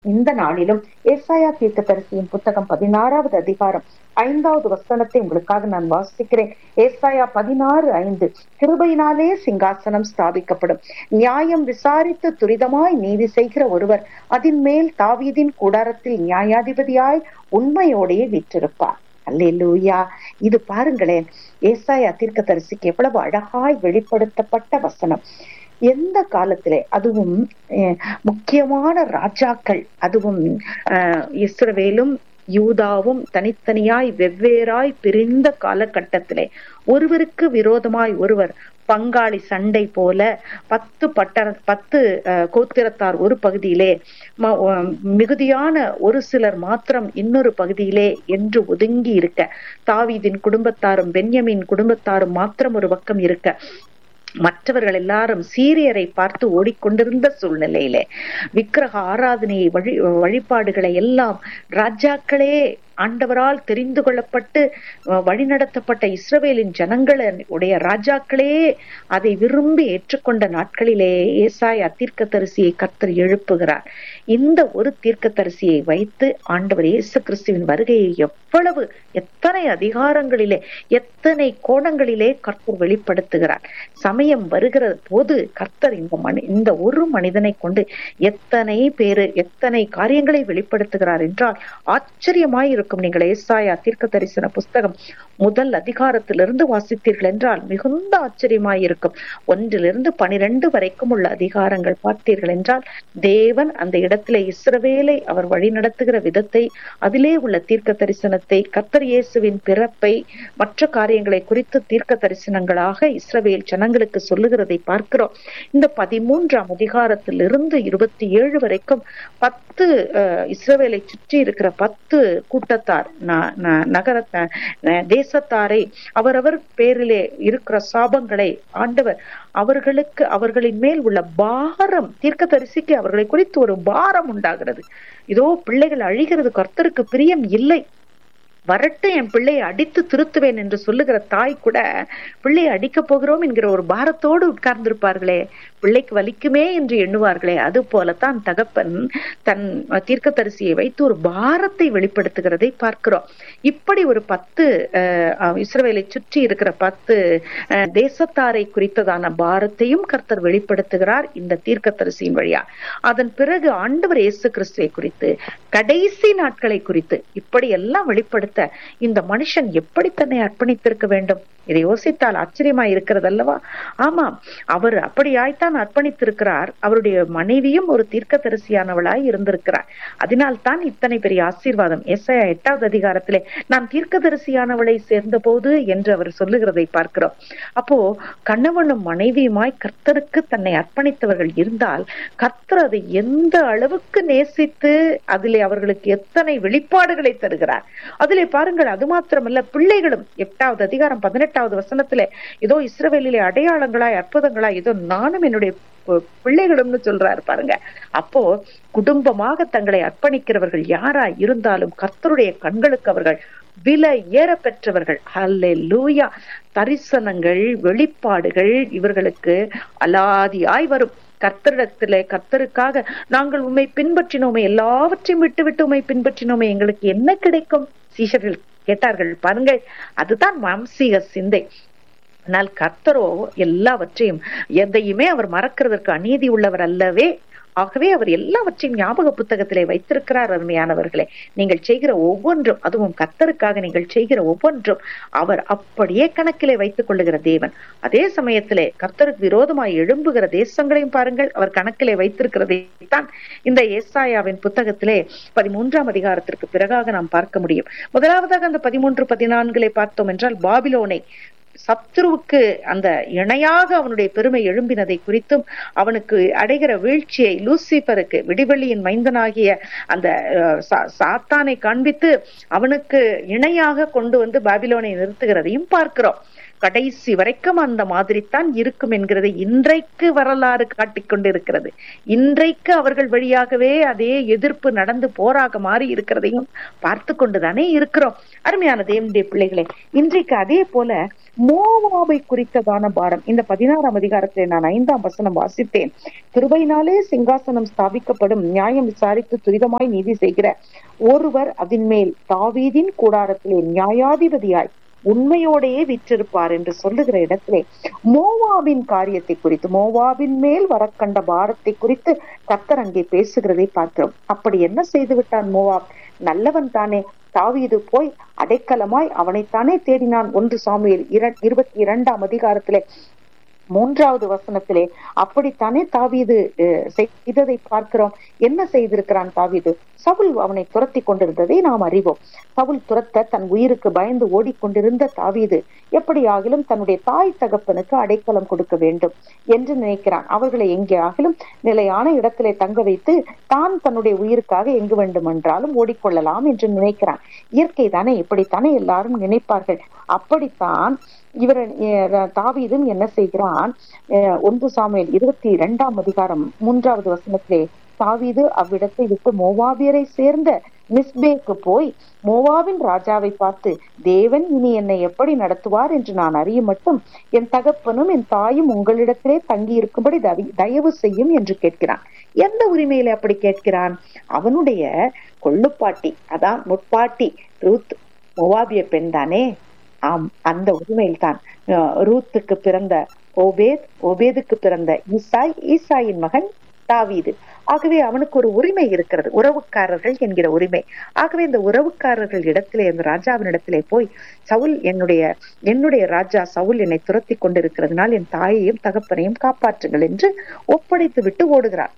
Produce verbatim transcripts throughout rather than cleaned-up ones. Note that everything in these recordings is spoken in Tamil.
இந்த நாளிலும் ஏசாயா தீர்க்கதரிசியின் புத்தகம் பதினாறாவது அதிகாரம் ஐந்தாவது வசனத்தை உங்களுக்காக நான் வாசிக்கிறேன். ஏசாயா பதினாறு ஐந்து. கிருபையினாலே சிங்காசனம் ஸ்தாபிக்கப்படும், நியாயம் விசாரித்து துரிதமாய் நீதி செய்கிற ஒருவர் அதன் மேல் தாவீதின் கூடாரத்தில் நியாயாதிபதியாய் உண்மையோடே வீற்றிருப்பார். அல்லேலூயா. இது பாருங்களேன், ஏசாயா தீர்க்கதரிசிக்கு எவ்வளவு அழகாய் வெளிப்படுத்தப்பட்ட வசனம். எந்த காலத்திலே, அதுவும் முக்கியமான ராஜாக்கள், அதுவும் அஹ் இஸ்ரவேலும் யூதாவும் தனித்தனியாய் வெவ்வேறாய் பிரிந்த காலகட்டத்திலே ஒருவருக்கு விரோதமாய் ஒருவர் பங்காளி சண்டை போல பத்து பட்டர பத்து கோத்திரத்தார் ஒரு பகுதியிலே, மிகுதியான ஒரு சிலர் மாத்திரம் இன்னொரு பகுதியிலே என்று ஒதுங்கி இருக்க, தாவீதின் குடும்பத்தாரும் பென்யமின் குடும்பத்தாரும் மாத்திரம் ஒரு பக்கம் இருக்க, மற்றவர்கள் எல்லாரும் சீரியரை பார்த்து ஓடிக்கொண்டிருந்த சூழ்நிலையிலே விக்கிரக ஆராதனையை வழி வழிபாடுகளை எல்லாம் ராஜாக்களே ஆண்டவரால் தெரிந்து கொள்ளப்பட்டு வழிநடத்தப்பட்ட இஸ்ரவேலின் ஜனங்களுடைய ராஜாக்களே அதை விரும்பி ஏற்றுக்கொண்ட நாட்களிலே ஏசாயா தீர்க்கதரிசியை கர்த்தர் எழுப்புகிறார். இந்த ஒரு தீர்க்கதரிசியை வைத்து ஆண்டவர் இயேசு கிறிஸ்துவின் வருகையை எவ்வளவு எத்தனை அதிகாரங்களிலே எத்தனை கோணங்களிலே கர்த்தர் வெளிப்படுத்துகிறார். சமயம் வருகிற போது கர்த்தர் இந்த மனி இந்த ஒரு மனிதனை கொண்டு எத்தனை பேரு எத்தனை காரியங்களை வெளிப்படுத்துகிறார் என்றால் ஆச்சரியமாய் இருக்கும். நீங்கள் ஏசாயா தீர்க்க தரிசன புஸ்தகம் முதல் அதிகாரத்திலிருந்து வாசித்தீர்கள் என்றால் மிகுந்த ஆச்சரியமாயிருக்கும். ஒன்றிலிருந்து பனிரெண்டு வரைக்கும் உள்ள அதிகாரங்கள் பார்த்தீர்கள் என்றால் தேவன் அந்த இடத்திலே இஸ்ரவேலை அவர் வழி நடத்துகிற விதத்தை, அதிலே உள்ள தீர்க்க தரிசனத்தை, கர்த்தர் இயேசுவின் பிறப்பை, மற்ற காரியங்களை குறித்து தீர்க்க தரிசனங்களாக இஸ்ரவேல் ஜனங்களுக்கு சொல்லுகிறதை பார்க்கிறோம். இந்த பதிமூன்றாம் அதிகாரத்திலிருந்து இருபத்தி ஏழு வரைக்கும் பத்து அஹ் இஸ்ரவேலை சுற்றி இருக்கிற பத்து கூட்டத்தார் நகர தேசத்தாரை அவரவர் பேரிலே இருக்கிற சாபங்களை ஆண்டவர் அவர்களுக்கு அவர்களின் மேல் உள்ள பாரம், தீர்க்கதரிசிக்கு அவர்களை குறித்து ஒரு பாரம் உண்டாகிறது. இதோ பிள்ளைகள் அழிகிறது, கர்த்தருக்கு பிரியம் இல்லை, வரட்டு என் பிள்ளையை அடித்து திருத்துவேன் என்று சொல்லுகிற தாய் கூட பிள்ளையை அடிக்க போகிறோம் என்கிற ஒரு பாரத்தோடு உட்கார்ந்திருப்பார்களே, பிள்ளைக்கு வலிக்குமே என்று எண்ணுவார்களே. அது போலத்தான் தகப்பன் தன் தீர்க்கதரிசியை வைத்து ஒரு பாரத்தை வெளிப்படுத்துகிறதை பார்க்கிறோம். இப்படி ஒரு பத்து அஹ் இஸ்ரவேலை சுற்றி இருக்கிற பத்து அஹ் தேசத்தாரை குறித்ததான பாரத்தையும் கர்த்தர் வெளிப்படுத்துகிறார் இந்த தீர்க்கதரிசியின் வழியா. அதன் பிறகு ஆண்டவர் இயேசு கிறிஸ்துவை குறித்து, கடைசி நாட்களை குறித்து இப்படி எல்லாம் வெளிப்படுத்த இந்த மனுஷன் எப்படி தன்னை அர்ப்பணித்திருக்க வேண்டும்? இதை யோசித்தால் ஆச்சரியமா இருக்கிறது அல்லவா? ஆமாம், அவர் அப்படியாய்த்தான் அர்ப்பணித்திருக்கிறார். அவருடைய மனைவியும் ஒரு தீர்க்கதரிசியானவளாய் இருந்திருக்கிறார். அதனால் தான் இத்தனை பெரிய ஆசீர்வாதம். ஏசாயா எட்டாவது அதிகாரத்திலே நான் தீர்க்கதரிசியானவளை சேர்ந்த போது என்று அவர் சொல்லுகிறதை பார்க்கிறோம். அப்போ கணவனும் மனைவியுமாய் கர்த்தருக்கு தன்னை அர்ப்பணித்தவர்கள் இருந்தால் கர்த்தர் அதை எந்த அளவுக்கு நேசித்து அதிலே அவர்களுக்கு எத்தனை வெளிப்பாடுகளை தருகிறார். அதிலே பாருங்கள், அது மாத்திரமல்ல, பிள்ளைகளும் எட்டாவது அதிகாரம் பதினெட்டாவது வசனத்திலே இதோ இஸ்ரவேலிலே அடையாளங்களாய் அற்புதங்களாய் இதோ நானும் என்னுடைய பிள்ளைகளும்னு சொல்றாரு பாருங்க. அப்போ குடும்பமாக தங்களை அர்ப்பணிக்கிறவர்கள் யாரா இருந்தாலும் கர்த்தருடைய கண்களுக்கு அவர்கள் விலை ஏற பெற்றவர்கள். ஹல்லேலூயா. தரிசனங்கள், வெளிப்பாடுகள் இவர்களுக்கு அலாதியாய் வரும். கர்த்தரிடத்திலே கர்த்தருக்காக நாங்கள் உண்மை பின்பற்றினோமே, எல்லாவற்றையும் விட்டு விட்டு உண்மை பின்பற்றினோமே, எங்களுக்கு என்ன கிடைக்கும்? சீஷர்கள் கேட்டார்கள் பாருங்கள். அதுதான் மாம்சீக சிந்தை. ஆனால் கர்த்தரோ எல்லாவற்றையும் எதையுமே அவர் மறக்கிறதற்கு அநீதி உள்ளவர் அல்லவே. ஆகவே அவர் எல்லாவற்றையும் ஞாபக புத்தகத்திலே வைத்திருக்கிறார். அருமையானவர்களே, நீங்கள் செய்கிற ஒவ்வொன்றும், அதுவும் கர்த்தருக்காக நீங்கள் செய்கிற ஒவ்வொன்றும் அவர் அப்படியே கணக்கிலே வைத்துக் கொள்ளுகிற தேவன். அதே சமயத்திலே கர்த்தருக்கு விரோதமாய் எழும்புகிற தேசங்களையும் பாருங்கள், அவர் கணக்கிலே வைத்திருக்கிறதை தான் இந்த ஏசாயாவின் புத்தகத்திலே பதிமூன்றாம் அதிகாரத்திற்கு பிறகாக நாம் பார்க்க முடியும். முதலாவதாக அந்த பதிமூன்று பதினான்களை பார்த்தோம் என்றால் பாபிலோனை, சத்ருவுக்கு அந்த இணையாக அவனுடைய பெருமை எழும்பினதை குறித்தும், அவனுக்கு அடைகிற வீழ்ச்சியை, லூசிபருக்கு விடிவெளியின் மைந்தனாகிய அந்த சாத்தானை காண்பித்து அவனுக்கு இணையாக கொண்டு வந்து பாபிலோனை நிறுத்துகிறதையும் பார்க்கிறோம். கடைசி வரைக்கும் அந்த மாதிரி தான் இருக்கும் என்கிறது இன்றைக்கு வரலாறு காட்டிக்கொண்டிருக்கிறது. இன்றைக்கு அவர்கள் வழியாகவே அதே எதிர்ப்பு நடந்து போராக மாறி இருக்கிறதையும் பார்த்து கொண்டுதானே இருக்கிறோம். அருமையான தேவனுடைய பிள்ளைகளே, இன்றைக்கு அதே போல மோவாபை குறித்ததான பாரம் இந்த பதினாறாம் அதிகாரத்திலே நான் ஐந்தாம் வசனம் வாசித்தேன். கிருபையினாலே சிங்காசனம் ஸ்தாபிக்கப்படும், நியாயம் விசாரித்து துரிதமாய் நீதி செய்கிற ஒருவர் அதன் மேல் தாவீதின் கூடாரத்திலே நியாயாதிபதியாய் உண்மையோடையே விற்றிருப்பார் என்று சொல்லுகிற இடத்திலே மோவாபின் காரியத்தை குறித்து, மோவாபின் மேல் வரக்கண்ட பாரத்தை குறித்து கர்த்தர் அங்கே பேசுகிறதை பார்க்கிறோம். அப்படி என்ன செய்து விட்டான் மோவாப்? நல்லவன் தானே. தாவீது போய் அடைக்கலமாய் அவனைத்தானே தேடினான். ஒன்று சாமுவேல் இருபத்தி இரண்டாம் அதிகாரத்திலே மூன்றாவது வசனத்திலே அப்படித்தானே தாவீது செய்ததை பார்க்கிறோம். என்ன செய்திருக்கிறான் தாவீது? சவுல் அவனை துரத்தி கொண்டிருந்ததை நாம் அறிவோம். சவுல் துரத்த தன் உயிருக்கு பயந்து ஓடிக்கொண்டிருந்த தாவீது எப்படியாகிலும் தன்னுடைய தாய் தகப்பனுக்கு அடைக்கலம் கொடுக்க வேண்டும் என்று நினைக்கிறான். அவர்களை எங்கே ஆகிலும் நிலையான இடத்திலே தங்க வைத்து தான் தன்னுடைய உயிருக்காக எங்கு வேண்டுமென்றாலும் ஓடிக்கொள்ளலாம் என்று நினைக்கிறான். இயற்கை தானே, இப்படித்தானே எல்லாரும் நினைப்பார்கள். அப்படித்தான் இவர் தாவீதும் என்ன செய்கிறான்? ஒன்று சாமுவேல் இருபத்தி இரண்டாம் அதிகாரம் மூன்றாவது வசனத்திலே தாவீது அவ்விடத்தை விட்டு மோவாபியரை சேர்ந்த மிஸ்பேக்கு போய் மோவாபின் ராஜாவை பார்த்து, தேவன் இனி என்னை எப்படி நடத்துவார் என்று நான் அறிய மட்டும் என் தகப்பனும் என் தாயும் உங்களிடத்திலே தங்கி இருக்கும்படி தயவு செய்யும் என்று கேட்கிறான். எந்த உரிமையில அப்படி கேட்கிறான்? அவனுடைய கொள்ளுப்பாட்டி, அதான் முட்பாட்டி ரூத் மோவாபிய பெண் தானே. ஆம், அந்த உரிமையில் தான் ரூத்துக்கு பிறந்த ஓபேத், ஓபேதுக்கு பிறந்த ஈசாய், ஈசாயின் மகன் தாவீது. ஆகவே அவனுக்கு ஒரு உரிமை இருக்கிறது, உறவுக்காரர்கள் என்கிற உரிமை. ஆகவே இந்த உறவுக்காரர்கள் இடத்திலே, அந்த ராஜாவின் இடத்திலே போய், சவுல் என்னுடைய என்னுடைய ராஜா சவுல் என்னை துரத்தி கொண்டிருக்கிறதுனால் என் தாயையும் தகப்பனையும் காப்பாற்றுங்கள் என்று ஒப்படைத்து விட்டு ஓடுகிறார்.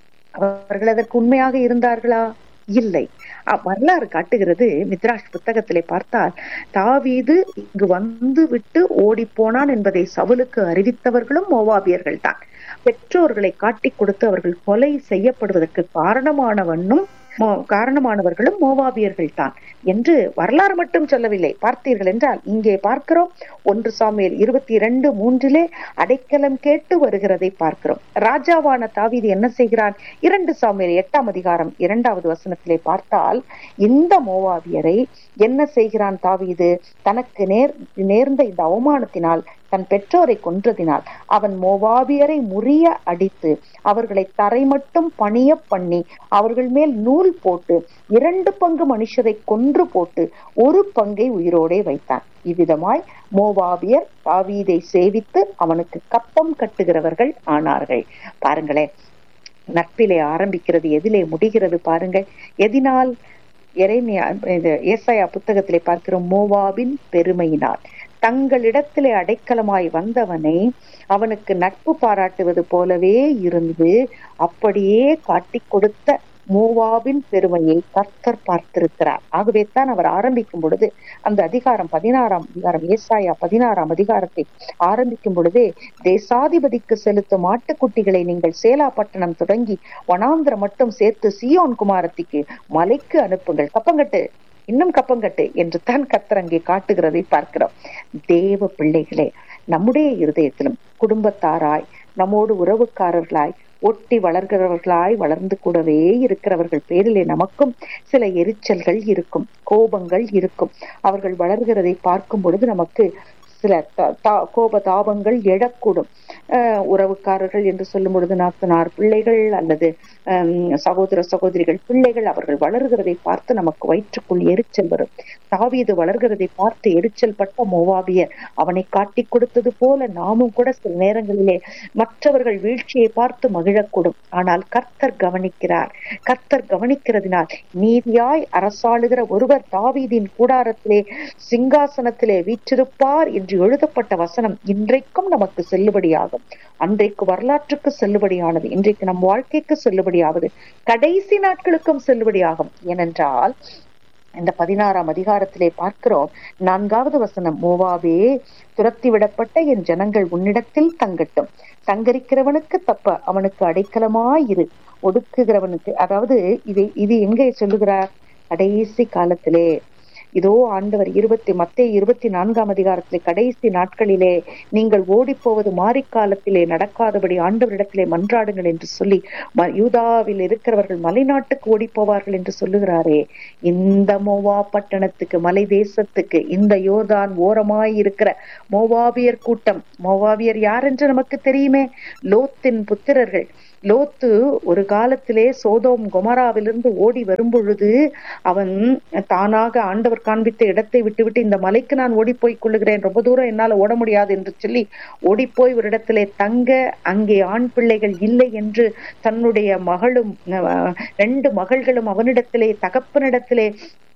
அவர்கள் அதற்கு உண்மையாக இருந்தார்களா? இல்லை. வரலாறு காட்டுகிறது, மித்ராஷ் புத்தகத்திலே பார்த்தால் தாவீது இங்கு வந்து விட்டு ஓடி போனான் என்பதை சவுலுக்கு அறிவித்தவர்களும் மோவாபியர்கள் தான். பெற்றோர்களை காட்டி கொடுத்து அவர்கள் கொலை செய்யப்படுவதற்கு காரணமானவனும் காரணமானவர்களும் மோவாபியர்கள் தான் என்று வரலாறு மட்டும் சொல்லவில்லை. பார்த்தீர்கள் என்றால் இங்கே பார்க்கிறோம். ஒன்று சாமுவேல் இருபத்தி இரண்டு மூன்றிலே அடைக்கலம் கேட்டு வருகிறதை பார்க்கிறோம். ராஜாவான தாவீது என்ன செய்கிறான்? இரண்டு சாமுவேல் எட்டாம் அதிகாரம் இரண்டாவது வசனத்திலே பார்த்தால் இந்த மோவாபியரை என்ன செய்கிறான் தாவீது? தனக்கு நேர் நேர்ந்த இந்த அவமானத்தினால், தன் பெற்றோரை கொன்றதினால் அவன் மோவாபியரை முறிய அடித்து அவர்களை தரை மட்டும் பணிய பண்ணி அவர்கள் மேல் நூல் போட்டு இரண்டு பங்கு மனுஷரை கொன்று போட்டு ஒரு பங்கை உயிரோடே வைத்தான். இவ்விதமாய் மோவாபியர் தாவீதை சேவித்து அவனுக்கு கப்பம் கட்டுகிறவர்கள் ஆனார்கள். பாருங்களேன், நட்பிலே ஆரம்பிக்கிறது, எதிலே முடிகிறது பாருங்கள். எதினால்? எரேமியா ஏசாயா புத்தகத்திலே பார்க்கிறோம், மோவாபின் பெருமையினால். தங்களிடத்திலே அடைக்கலமாய் வந்தவனை அவனுக்கு நட்பு பாராட்டுவது போலவே இருந்து அப்படியே காட்டி கொடுத்த மோவாபின் பெருமையை கர்த்தர் பார்த்திருக்கிறார். ஆகவே தான் அவர் ஆரம்பிக்கும் பொழுது அந்த அதிகாரம் பதினாறாம் அதிகாரம் ஏசாயா பதினாறாம் அதிகாரத்தை ஆரம்பிக்கும் பொழுதே, தேசாதிபதிக்கு செலுத்தும் ஆட்டுக்குட்டிகளை நீங்கள் சேலா பட்டணம் தொடங்கி வனாந்திரம் மட்டும் சேர்த்து சீயோன் குமாரத்திக்கு மலைக்கு அனுப்புங்கள், கப்பங்கட்டு இன்னும் கப்பங்கட்டு என்று தான் கர்த்தர் அங்கே காட்டுகிறதை பார்க்கிறோம். தேவ பிள்ளைகளே, நம்முடைய இருதயத்திலும் குடும்பத்தாராய் நம்மோடு உறவுக்காரர்களாய் ஒட்டி வளர்கிறவர்களாய் வளர்ந்து கூடவே இருக்கிறவர்கள் பேரிலே நமக்கும் சில எரிச்சல்கள் இருக்கும், கோபங்கள் இருக்கும். அவர்கள் வளர்கிறதை பார்க்கும் பொழுது நமக்கு சில கோப தாபங்கள் எழக்கூடும். அஹ் உறவுக்காரர்கள் என்று சொல்லும் பொழுது நாத்தனார் பிள்ளைகள் அல்லது அஹ் சகோதர சகோதரிகள் பிள்ளைகள் அவர்கள் வளர்கிறதை பார்த்து நமக்கு வயிற்றுக்குள் எரிச்சல் வரும். தாவீது வளர்கிறதை பார்த்து எரிச்சல் பட்ட மோவாபியர் அவனை காட்டி கொடுத்தது போல நாமும் கூட சில நேரங்களிலே மற்றவர்கள் வீழ்ச்சியை பார்த்து மகிழக்கூடும். ஆனால் கர்த்தர் கவனிக்கிறார். கர்த்தர் கவனிக்கிறதுனால் நீதியாய் அரசாளுகிற ஒருவர் தாவீதின் கூடாரத்திலே சிங்காசனத்திலே வீற்றிருப்பார் என்று எழுதப்பட்ட வசனம் இன்றைக்கும் நமக்கு செல்லுபடியாகும். அன்றைக்கு வரலாற்றுக்கு செல்லுபடியானது இன்றைக்கு நம் வாழ்க்கைக்கு செல்லுபடியாவது, கடைசி நாட்களுக்கும் செல்லுபடியாகும். ஏனென்றால் இந்த பதினாறாம் அதிகாரத்திலே பார்க்கிறோம், நான்காவது வசனம், மோவாபே, துரத்தி விடப்பட்ட என் ஜனங்கள் உன்னிடத்தில் தங்கட்டும், சங்கரிக்கிறவனுக்கு தப்ப அவனுக்கு அடைக்கலமாயிரு, ஒடுக்குகிறவனுக்கு. அதாவது இது இது எங்கே சொல்லுகிறார்? கடைசி காலத்திலே இதோ ஆண்டவர் இருபத்தி மத்தேயு இருபத்தி நான்காம் அதிகாரத்திலே கடைசி நாட்களிலே நீங்கள் ஓடி போவது மாரிக்காலத்திலே நடக்காதபடி ஆண்டவரிடத்திலே மன்றாடுங்கள் என்று சொல்லி யூதாவில் இருக்கிறவர்கள் மலைநாட்டுக்கு ஓடி போவார்கள் என்று சொல்லுகிறாரே. இந்த மோவா பட்டணத்துக்கு, மலை தேசத்துக்கு, இந்த யோர்தான் ஓரமாய் இருக்கிற மோவாபியர் கூட்டம், மோவாபியர் யார் என்று நமக்கு தெரியுமே, லோத்தின் புத்திரர்கள். லோத்து ஒரு காலத்திலே சோதோம் கொமராவிலிருந்து ஓடி வரும் பொழுது அவன் தானாக ஆண்டவர் காண்பித்த இடத்தை விட்டுவிட்டு இந்த மலைக்கு நான் ஓடி போய் கொள்ளுகிறேன், ரொம்ப தூரம் என்னால ஓட முடியாது என்று சொல்லி ஓடிப்போய் ஒரு இடத்திலே தங்க, அங்கே ஆண் பிள்ளைகள் இல்லை என்று தன்னுடைய மகளும் ரெண்டு மகள்களும் அவனிடத்திலே தகப்பனிடத்திலே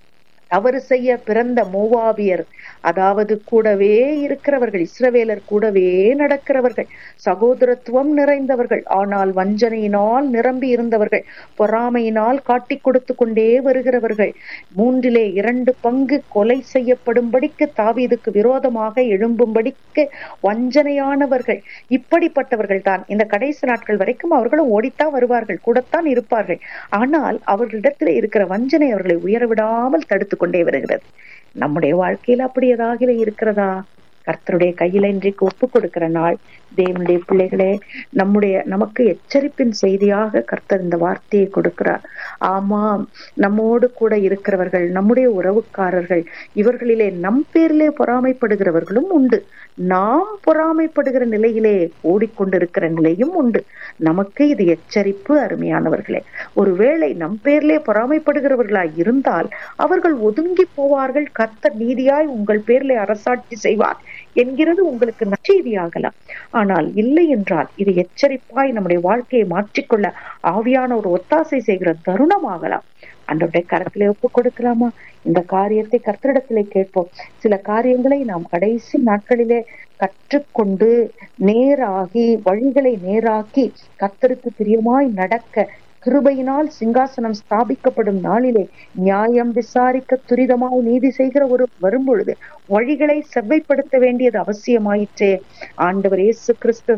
தவறு செய்ய பிறந்த மோவாபியர், அதாவது கூடவே இருக்கிறவர்கள், இஸ்ரவேலர் கூடவே நடக்கிறவர்கள், சகோதரத்துவம் நிறைந்தவர்கள், ஆனால் வஞ்சனையினால் நிரம்பி இருந்தவர்கள், பொறாமையினால் காட்டி கொடுத்து கொண்டே வருகிறவர்கள், மூன்றிலே இரண்டு பங்கு கொலை செய்யப்படும்படிக்கு தாவீதுக்கு விரோதமாக எழும்பும்படிக்கு வஞ்சனையானவர்கள். இப்படிப்பட்டவர்கள் தான் இந்த கடைசி நாட்கள் வரைக்கும் அவர்களும் ஓடித்தான் வருவார்கள், கூடத்தான் இருப்பார்கள். ஆனால் அவர்களிடத்தில் இருக்கிற வஞ்சனை அவர்களை உயரவிடாமல் தடுத்து கொண்டே வருகிறது. நம்முடைய வாழ்க்கையில் அப்படி ஏதாவது இருக்கிறதா? கர்த்தருடைய கையில இன்றைக்கு ஒப்பு கொடுக்கிற நாள். தேவனுடைய பிள்ளைகளே, நம்முடைய நமக்கு எச்சரிப்பின் செய்தியாக கர்த்தர் இந்த வார்த்தையை கொடுக்கிறார். ஆமாம், நம்மோடு கூட இருக்கிறவர்கள், நம்முடைய உறவுக்காரர்கள், இவர்களிலே நம் பேரிலே பொறாமைப்படுகிறவர்களும் உண்டு. நாம் பொறாமைப்படுகிற நிலையிலே ஓடிக்கொண்டிருக்கிற நிலையும் உண்டு. நமக்கு இது எச்சரிப்பு, அருமையானவர்களே. ஒருவேளை நம் பேரிலே பொறாமைப்படுகிறவர்களாய் இருந்தால் அவர்கள் ஒதுங்கி போவார்கள். கர்த்தர் நீதியாய் உங்கள் பேரிலே அரசாட்சி செய்வார் என்கிறது உங்களுக்கு நற்செய்தியாகலாம். ஆனால் இல்லை என்றால் இது எச்சரிப்பாய் நம்முடைய வாழ்க்கையை மாற்றிக்கொள்ள ஆவியான ஒரு ஒத்தாசை செய்கிற தருணமாகலாம். அன்றைய கரத்திலே ஒப்பு கொடுக்கலாமா? இந்த காரியத்தை கர்த்தரிடத்திலே கேட்போம். சில காரியங்களை நாம் கடைசி நாட்களிலே கற்றுக்கொண்டு நேராகி, வழிகளை நேராக்கி, கர்த்தருக்கு பிரியமாய் நடக்க, கிருபையினால் சிங்காசனம் ஸ்தாபிக்கப்படும் நாளிலே நியாயம் விசாரிக்க துரிதமாய் நீதி செய்கிற ஒரு வரும்பொழுது வழிகளை செவ்வைப்படுத்த வேண்டியது அவசியமாயிற்றே. ஆண்டவர் இயேசு கிறிஸ்து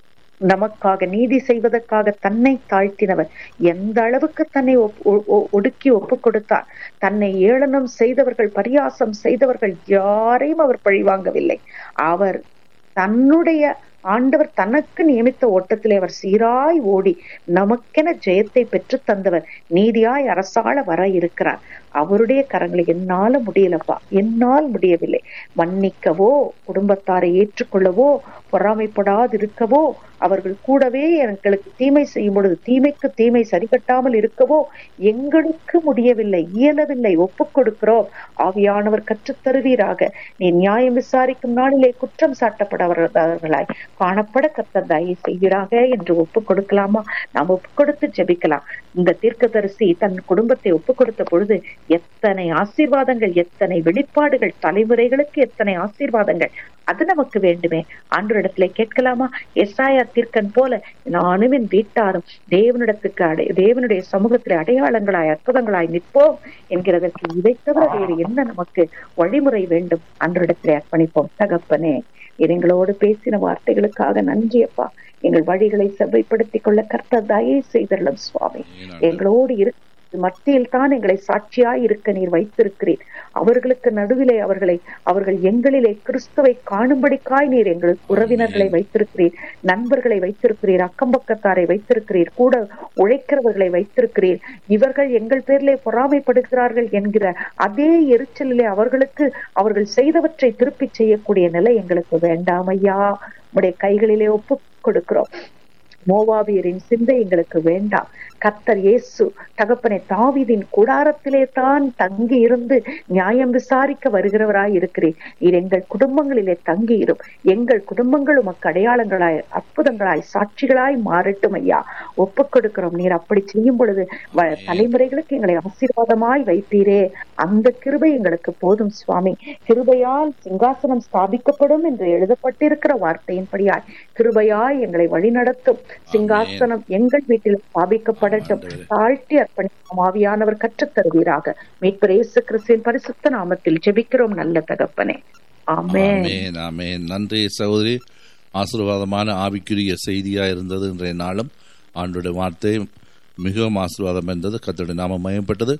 நமக்காக நீதி செய்வதற்காக தன்னை தாழ்த்தினவர். எந்த அளவுக்கு தன்னை ஒடுக்கி ஒப்பு கொடுத்தார். தன்னை ஏளனம் செய்தவர்கள், பரியாசம் செய்தவர்கள் யாரையும் அவர் பழிவாங்கவில்லை. அவர் தன்னுடைய ஆண்டவர் தனக்கு நியமித்த ஓட்டத்திலே அவர் சீராய் ஓடி நமக்கென ஜெயத்தை பெற்று தந்தவர். நீதியாய் அரசாள வர இருக்கிறார். அவருடைய கரங்களை என்னால முடியலப்பா, என்னால் முடியவில்லை. மன்னிக்கவோ, குடும்பத்தாரை ஏற்றுக்கொள்ளவோ, பொறாமைப்படாதிருக்கவோ, அவர்கள் கூடவே எங்களுக்கு தீமை செய்யும் பொழுது தீமைக்கு தீமை சரிகட்டாமல் இருக்கவோ எங்களுக்கு முடியவில்லை, இயலவில்லை. ஒப்புக் கொடுக்கிறோம். ஆவியானவர் கற்றுத்தருவீராக. நீ நியாயம் விசாரிக்கும் நாளிலே குற்றம் சாட்டப்படவர்களாய் காணப்பட கர்த்தர் தயவு செய்வீராக என்று ஒப்புக் கொடுக்கலாமா? நாம் ஒப்புக் கொடுத்து ஜெபிக்கலாம். இந்த தீர்க்கதரிசி தன் குடும்பத்தை ஒப்புக் கொடுத்த பொழுது எத்தனை ஆசீர்வாதங்கள், எத்தனை வெளிப்பாடுகள், தலைமுறைகளுக்கு எத்தனை ஆசீர்வாதங்கள். அது நமக்கு வேண்டுமே. ஆண்டவரிடத்திலே கேட்கலாமா? எசாயா தீர்க்கன் போல நானும் என் வீட்டாரும் தேவனிடத்துக்கு அடை தேவனுடைய சமூகத்திலே அடையாளங்களாய் அற்புதங்களாய் நிற்போம் என்கிறதற்கு இதை தவிர வேறு என்ன நமக்கு வழிமுறை வேண்டும்? ஆண்டவரிடத்திலே அர்ப்பணிப்போம். தகப்பனே, எங்களோடு பேசின வார்த்தைகளுக்காக நன்றி அப்பா. எங்கள் வழிகளை செவ்வைப்படுத்திக் கொள்ள கர்த்தர் தயவு செய்தருளும் சுவாமி. எங்களோடு இருக்க மத்தியில் தான் எங்களை சாட்சியாய் இருக்க நீர் வைத்திருக்கிறீர். அவர்களுக்கு நடுவிலே அவர்களை அவர்கள் எங்களிலே கிறிஸ்துவை காணும்படிக்காய் நீர் எங்கள் உறவினர்களை வைத்திருக்கிறீர், நண்பர்களை வைத்திருக்கிறீர், அக்கம்பக்கத்தாரை வைத்திருக்கிறீர், கூட உழைக்கிறவர்களை வைத்திருக்கிறீர். இவர்கள் எங்கள் பேரிலே பொறாமைப்படுகிறார்கள் என்கிற அதே எரிச்சலிலே அவர்களுக்கு அவர்கள் செய்தவற்றை திருப்பி செய்யக்கூடிய நிலை எங்களுக்கு வேண்டாம் ஐயா. உடைய கைகளிலே ஒப்பு கொடுக்கிறோம். மோவாபியரின் சிந்தை எங்களுக்கு வேண்டாம். கர்த்தர் இயேசு தகப்பனை தாவீதின் கூடாரத்திலே தான் தங்கி இருந்து நியாயம் விசாரிக்க வருகிறவராய் இருக்கிறேன். நீர் எங்கள் குடும்பங்களிலே தங்கி இரும். எங்கள் குடும்பங்கள் உமக்கு அடையாளங்களாய், அற்புதங்களாய், சாட்சிகளாய் மாறட்டும் ஐயா. ஒப்புக் கொடுக்கிறோம். நீர் அப்படி செய்யும் பொழுது தலைமுறைகளுக்கு எங்களை ஆசீர்வாதமாய் வைத்தீரே. அந்த கிருபை எங்களுக்கு போதும் சுவாமி. கிருபையால் சிங்காசனம் ஸ்தாபிக்கப்படும் என்று எழுதப்பட்டிருக்கிற வார்த்தையின்படியாய் கிருபையாய் எங்களை வழிநடத்தும். சிங்காசனம் எங்கள் வீட்டில் ஸ்தாபிக்கப்படட்டும். தாழ்த்தி அர்ப்பணிக்கும் ஆவியானவர் கற்றுத் தருவீராக. மீட்பர் இயேசு கிறிஸ்துவின் பரிசுத்த நாமத்தில் ஜெபிக்கிறோம் நல்ல தகப்பனே. ஆமென். ஆமென். நன்றி சகோதரி. ஆசீர்வாதமான ஆவிக்குரிய செய்தியா இருந்தது. இன்றைய நாளும் ஆண்டோட வார்த்தை மிகவும் ஆசீர்வாதம் இருந்தது. கர்த்தருடைய நாமம் மகிமைப்பட்டது.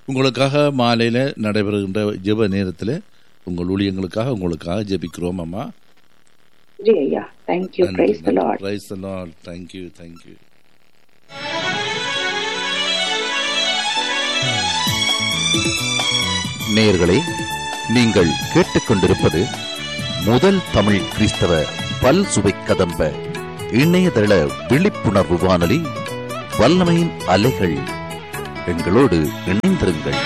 உங்களுக்காக மாலையில் நடைபெறுகின்ற ஜெப நேரத்தில் உங்கள் ஊழியங்களுக்காக உங்களுக்காக ஜெபிக்கிறோம் அம்மா. ஐயா, thank you. Praise the Lord. Praise the Lord. Thank you, thank you. நேயர்களே, நீங்கள் கேட்டுக்கொண்டிருப்பது முதல் தமிழ் கிறிஸ்தவ பல் சுவை கதம்ப இணையதள விழிப்புணர்வு வானொலி வல்லமையின் அலைகள். எங்களோடு இணைந்திருங்கள்.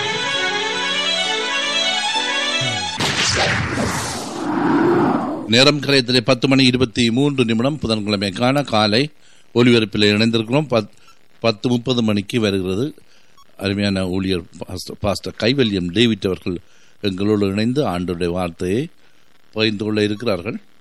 நேரம் கரையத்திலே பத்து மணி இருபத்தி மூன்று நிமிடம் புதன்கிழமைக்கான காலை ஒலிபரப்பில் இணைந்திருக்கிறோம். பத்து முப்பது மணிக்கு வருகிறது அருமையான ஊழியர் பாஸ்டர் கைவல்யம் டேவிட் அவர்கள் எங்களோடு இணைந்து ஆண்டவருடைய வார்த்தையை பகிர்ந்து கொள்ள இருக்கிறார்கள்.